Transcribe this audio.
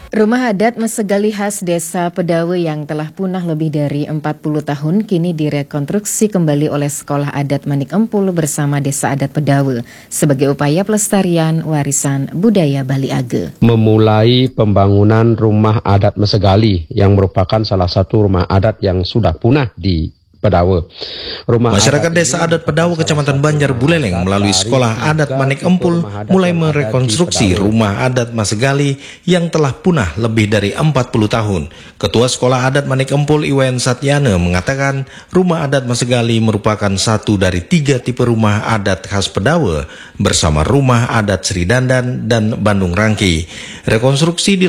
Rumah adat Mesegali khas Desa Pedawe yang telah punah lebih dari 40 tahun kini direkonstruksi kembali oleh Sekolah Adat Manik Empul bersama Desa Adat Pedawe sebagai upaya pelestarian warisan budaya Bali Age. Memulai pembangunan Rumah Adat Mesegali yang merupakan salah satu rumah adat yang sudah punah di Pedawe. Masyarakat Desa Adat Pedawe, Kecamatan Banjar Buleleng melalui Sekolah Adat Manik Empul mulai merekonstruksi Rumah Adat Mesegali yang telah punah lebih dari 40 tahun. Ketua Sekolah Adat Manik Empul Iwayan Satyana mengatakan Rumah Adat Mesegali merupakan satu dari 3 tipe rumah adat khas Pedawe bersama Rumah Adat Sri Dandan dan Bandung Rangki. Rekonstruksi